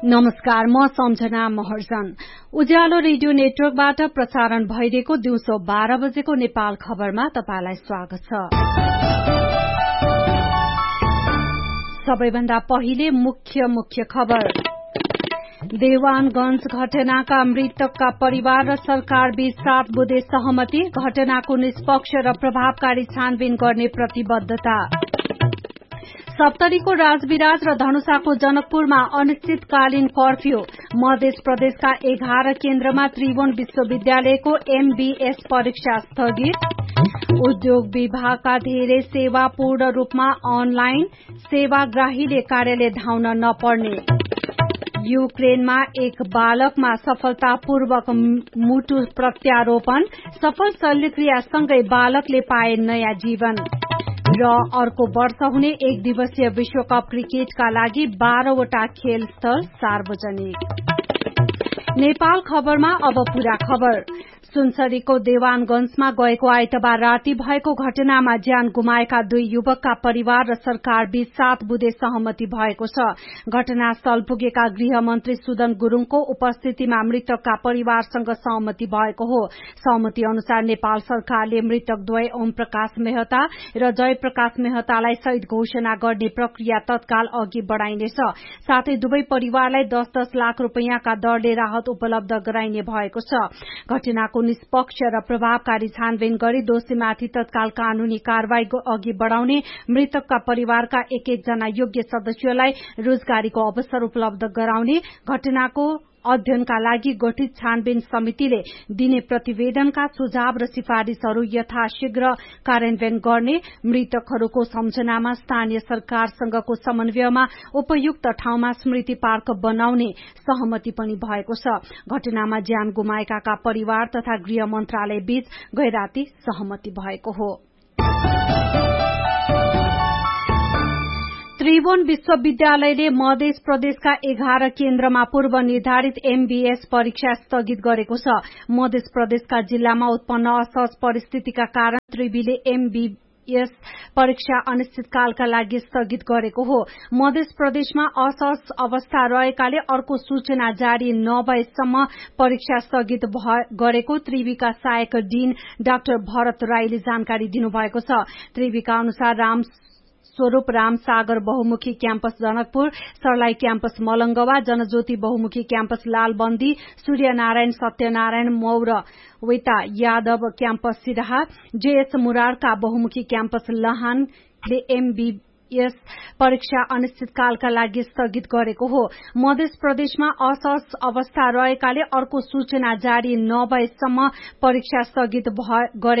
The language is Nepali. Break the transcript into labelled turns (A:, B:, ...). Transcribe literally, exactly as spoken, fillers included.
A: नमस्कार, म सम्झना महर्जन। उज्यालो रेडियो नेटवर्कबाट प्रसारण भइरहेको दिउँसो बाह्र बजेको नेपाल खबरमा तपाईंलाई स्वागत छ। सबैभन्दा पहिले मुख्य मुख्य खबर। देवानगंज घटनाका मृतकका परिवार र सरकार बीच सात बुँदे सहमति, घटनाको निष्पक्ष र प्रभावकारी छानबिन गर्ने प्रतिबद्धता। सप्तरीको राजविराज र धनुषाको जनकपुरमा अनिश्चितकालीन कर्फ्यू, मध्य प्रदेशका एघार केन्द्रमा त्रिभुवन विश्वविद्यालयको एमबीएस परीक्षा स्थगित। उद्योग विभागका धेरै सेवा पूर्ण रूपमा अनलाइन, सेवाग्राहीले कार्यालय धाउन नपर्ने। युक्रेनमा एक बालकमा सफलतापूर्वक मुटु प्रत्यारोपण, सफल शल्यक्रियासँगै बालकले पाए नयाँ जीवन। र अर्को वर्ष हुने एक दिवसीय विश्वकप क्रिकेटका लागि बाह्रवटा खेल स्थल सार्वजनिक। नेपाल खबरमा अब पूरा खबर। सुनसरीको देवानगंजमा गएको आइतबार राति भएको घटनामा ज्यान गुमाएका दुई युवकका परिवार र सरकार बीच सात बुँदे सहमति भएको छ। घटनास्थल पुगेका गृहमन्त्री सुदन गुरूङको उपस्थितिमा मृतकका परिवारसँग सहमति भएको हो। सहमति अनुसार नेपाल सरकारले मृतकद्वय ओम प्रकाश मेहता र जय प्रकाश मेहतालाई शहीद घोषणा गर्ने प्रक्रिया तत्काल अघि बढ़ाइनेछ। साथै दुवै परिवारलाई दस दस लाख रूपियाँका दरले राहत उपलब्ध गराइने भएको छ। घटनाको निष्पक्ष र प्रभावकारी छानबिन गरी दोषीमाथि तत्काल कानूनी कारवाही अघि बढ़ाउने, मृतकका परिवारका एक एक जना योग्य सदस्यलाई रोजगारीको अवसर उपलब्ध गराउने, घटनाको अध्ययनका लागि गठित छानबिन समितिले दिने प्रतिवेदनका सुझाव र सिफारिशहरू यथाशीघ्र कार्यान्वयन गर्ने, मृतकहरूको सम्झनामा स्थानीय सरकारसँगको समन्वयमा उपयुक्त ठाउँमा स्मृति पार्क बनाउने सहमति पनि भएको छ। घटनामा ज्यान गुमाएकाका परिवार तथा गृह मन्त्रालय बीच गैराती सहमति भएको हो। त्रिभुवन विश्वविद्यालयले मध्य प्रदेशका एघार केन्द्रमा पूर्व निर्धारित एमबीएस परीक्षा स्थगित गरेको छ। मध्य प्रदेशका जिल्लामा उत्पन्न असहज परिस्थितिका कारण त्रिवीले एमबीएस परीक्षा अनिश्चितकालका लागि स्थगित गरेको हो। मध्य प्रदेशमा असहज अवस्था रहेकाले अर्को सूचना जारी नभएसम्म परीक्षा स्थगित गरेको त्रिवीका सहायक डीन डाक्टर भरत राईले जानकारी दिनुभएको छ। त्रिवीका अनुसार राम स्वरूप राम सागर बहुमुखी क्याम्पस जनकपुर, सर्लाही क्याम्पस मलंगवा, जनज्योति बहुमुखी क्याम्पस लालबन्दी, सूर्यनारायण सत्यनारायण मौर वेता यादव क्याम्पस सिराहा, जेएस मुरारका बहुमुखी क्याम्पस लहानले एमबीएस परीक्षा अनिश्चितकालका लागि स्थगित गरेको हो। मध्य प्रदेशमा असहज अवस्था रहेकाले अर्को सूचना जारी नभएसम्म परीक्षा स्थगित गरे